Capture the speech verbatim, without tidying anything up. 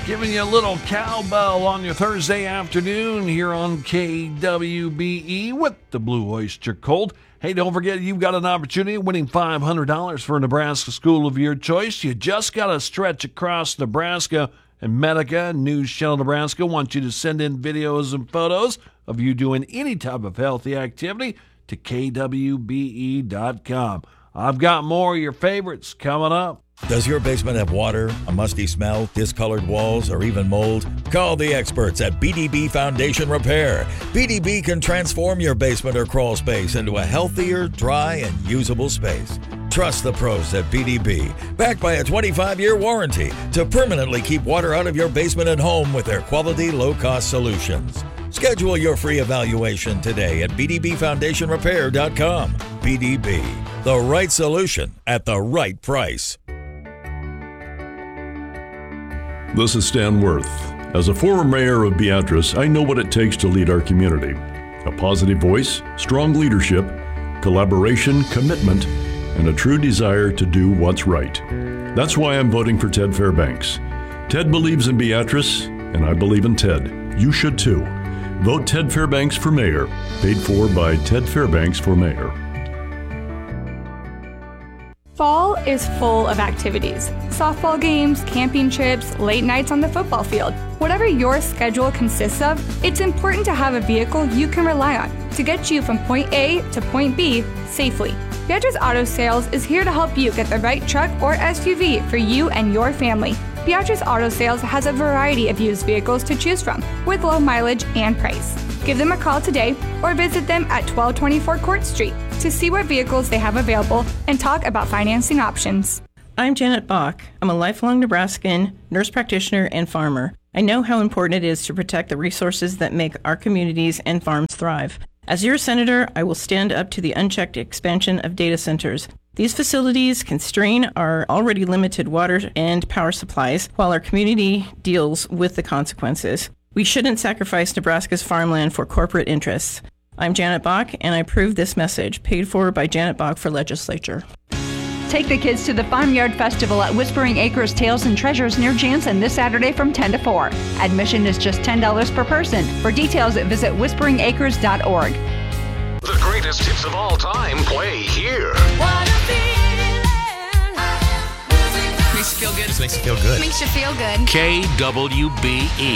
Giving you a little cowbell on your Thursday afternoon here on K W B E with the Blue Oyster Cult. Hey, don't forget you've got an opportunity of winning five hundred dollars for a Nebraska school of your choice. You just got to stretch across Nebraska, and Medica News Channel Nebraska wants you to send in videos and photos of you doing any type of healthy activity to K W B E dot com. I've got more of your favorites coming up. Does your basement have water, a musty smell, discolored walls, or even mold? Call the experts at B D B Foundation Repair. B D B can transform your basement or crawl space into a healthier, dry, and usable space. Trust the pros at B D B, backed by a twenty-five year warranty, to permanently keep water out of your basement and home with their quality, low-cost solutions. Schedule your free evaluation today at B D B Foundation Repair dot com. B D B, the right solution at the right price. This is Stan Worth. As a former mayor of Beatrice, I know what it takes to lead our community. A positive voice, strong leadership, collaboration, commitment, and a true desire to do what's right. That's why I'm voting for Ted Fairbanks. Ted believes in Beatrice, and I believe in Ted. You should too. Vote Ted Fairbanks for mayor. Paid for by Ted Fairbanks for mayor. Fall is full of activities. Softball games, camping trips, late nights on the football field. Whatever your schedule consists of, it's important to have a vehicle you can rely on to get you from point A to point B safely. Beatrice Auto Sales is here to help you get the right truck or S U V for you and your family. Beatrice Auto Sales has a variety of used vehicles to choose from with low mileage and price. Give them a call today or visit them at twelve twenty-four Court Street to see what vehicles they have available and talk about financing options. I'm Janet Bach. I'm a lifelong Nebraskan, nurse practitioner, and farmer. I know how important it is to protect the resources that make our communities and farms thrive. As your senator, I will stand up to the unchecked expansion of data centers. These facilities constrain our already limited water and power supplies while our community deals with the consequences. We shouldn't sacrifice Nebraska's farmland for corporate interests. I'm Janet Bach, and I approve this message, paid for by Janet Bach for Legislature. Take the kids to the Farmyard Festival at Whispering Acres Tales and Treasures near Jansen this Saturday from ten to four. Admission is just ten dollars per person. For details, visit whispering acres dot org. The greatest hits of all time play here. Makes you feel good. Just makes you feel good. Makes you feel good. K W B E.